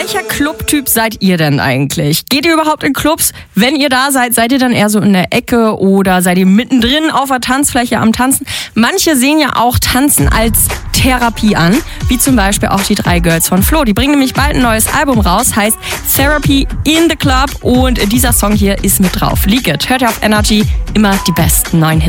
Welcher Clubtyp seid ihr denn eigentlich? Geht ihr überhaupt in Clubs? Wenn ihr da seid, seid ihr dann eher so in der Ecke oder seid ihr mittendrin auf der Tanzfläche am Tanzen? Manche sehen ja auch Tanzen als Therapie an, wie zum Beispiel auch die 3 Girls von Flo. Die bringen nämlich bald ein neues Album raus, heißt Therapy in the Club und dieser Song hier ist mit drauf. Leak It. Hört ihr auf Energy, immer die besten neuen Hits.